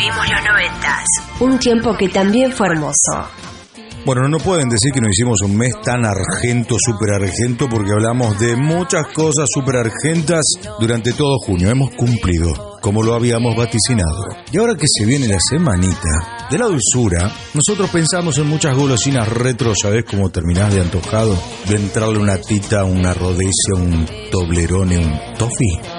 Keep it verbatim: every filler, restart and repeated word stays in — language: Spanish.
Vivimos los noventas. Un tiempo que también fue hermoso. Bueno, no pueden decir que nos hicimos un mes tan argento, súper argento, porque hablamos de muchas cosas súper argentas durante todo junio. Hemos cumplido, como lo habíamos vaticinado. Y ahora que se viene la semanita de la dulzura, nosotros pensamos en muchas golosinas retro. ¿Sabés cómo terminás de antojado? De entrarle una tita, una rodesia, un Toblerone, un toffee.